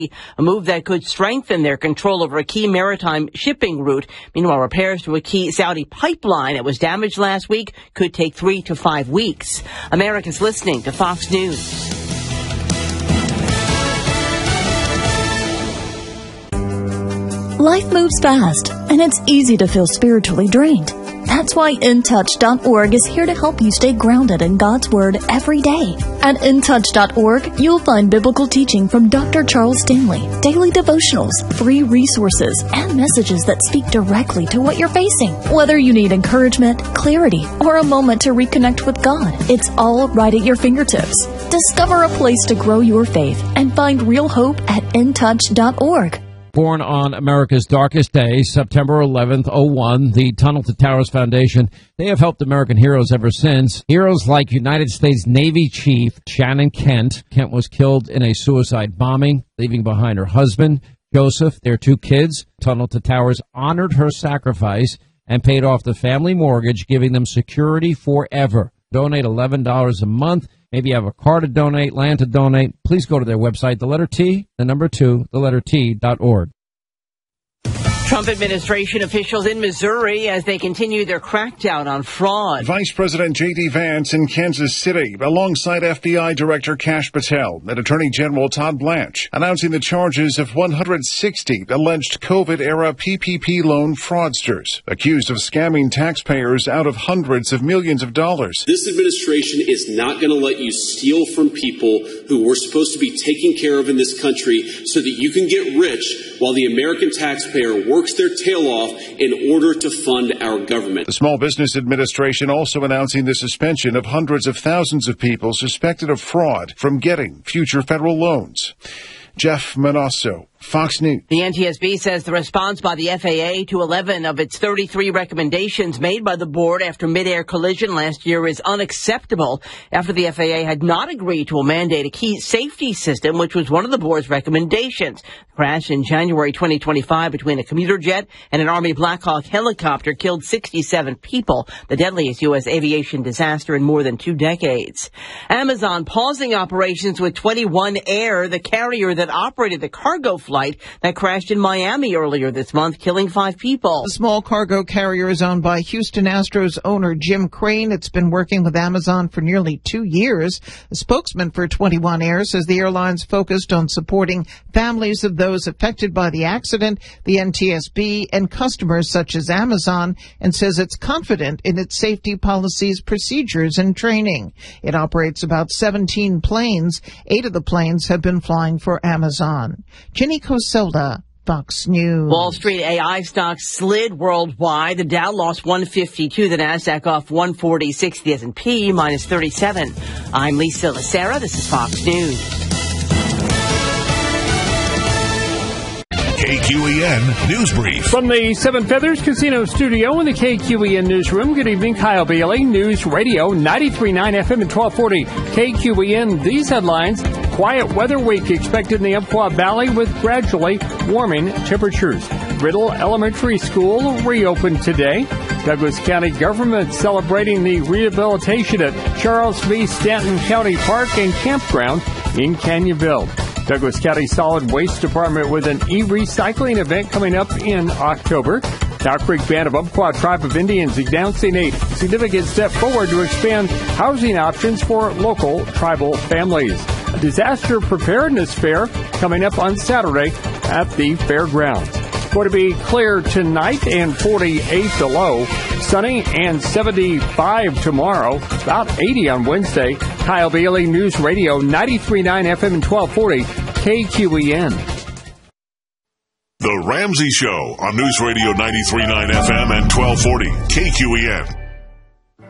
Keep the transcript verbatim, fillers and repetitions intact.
a move that could strengthen their control over a key maritime shipping route. Meanwhile, repairs to a key Saudi pipeline that was damaged last week could take three to five weeks. America's listening to Fox News. Life moves fast, and it's easy to feel spiritually drained. That's why In Touch dot org is here to help you stay grounded in God's Word every day. At In Touch dot org, you'll find biblical teaching from Doctor Charles Stanley, daily devotionals, free resources, and messages that speak directly to what you're facing. Whether you need encouragement, clarity, or a moment to reconnect with God, it's all right at your fingertips. Discover a place to grow your faith and find real hope at In Touch dot org. Born on America's darkest day, September eleventh, oh one, the Tunnel to Towers Foundation, they have helped American heroes ever since. Heroes like United States Navy Chief Shannon Kent. Kent was killed in a suicide bombing, leaving behind her husband, Joseph, their two kids. Tunnel to Towers honored her sacrifice and paid off the family mortgage, giving them security forever. Donate eleven dollars a month. Maybe you have a car to donate, land to donate. Please go to their website, the letter T, the number two, the letter T dot org. Trump administration officials in Missouri as they continue their crackdown on fraud. Vice President J D. Vance in Kansas City, alongside F B I Director Kash Patel and Attorney General Todd Blanche, announcing the charges of one hundred sixty alleged COVID-era P P P loan fraudsters, accused of scamming taxpayers out of hundreds of millions of dollars. This administration is not going to let you steal from people who we're supposed to be taking care of in this country so that you can get rich while the American taxpayer works their tail off in order to fund our government. The Small Business Administration also announcing the suspension of hundreds of thousands of people suspected of fraud from getting future federal loans. Jeff Manasso, Fox News. The N T S B says the response by the F A A to eleven of its thirty-three recommendations made by the board after mid-air collision last year is unacceptable after the F A A had not agreed to mandate a key safety system, which was one of the board's recommendations. The crash in January twenty twenty-five between a commuter jet and an Army Black Hawk helicopter killed sixty-seven people, the deadliest U S aviation disaster in more than two decades. Amazon pausing operations with twenty-one Air, the carrier that operated the cargo flight that crashed in Miami earlier this month, killing five people. The small cargo carrier is owned by Houston Astros owner Jim Crane. It's been working with Amazon for nearly two years. A spokesman for twenty-one Air says the airline's focused on supporting families of those affected by the accident, the N T S B, and customers such as Amazon, and says it's confident in its safety policies, procedures, and training. It operates about seventeen planes. Eight of the planes have been flying for Amazon. Jenny Coselda, Fox News. Wall Street A I stocks slid worldwide. The Dow lost one fifty-two, the Nasdaq off one forty-six, the S and P minus thirty-seven. I'm Lisa Lacera. This is Fox News. K Q E N News Brief. From the Seven Feathers Casino Studio in the K Q E N Newsroom, good evening. Kyle Bailey, News Radio, ninety-three point nine F M and twelve forty K Q E N. These headlines: quiet weather week expected in the Umpqua Valley with gradually warming temperatures. Riddle Elementary School reopened today. Douglas County government celebrating the rehabilitation at Charles V. Stanton County Park and Campground in Canyonville. Douglas County Solid Waste Department with an e-recycling event coming up in October. Cow Creek Band of Umpqua Tribe of Indians announcing a significant step forward to expand housing options for local tribal families. A disaster preparedness fair coming up on Saturday at the fairgrounds. Going to be clear tonight and forty-eight the low. Sunny and seventy-five tomorrow. About eighty on Wednesday. Kyle Bailey, News Radio, ninety-three point nine F M and twelve forty K Q E N. The Ramsey Show on News Radio ninety-three point nine F M and twelve forty K Q E N.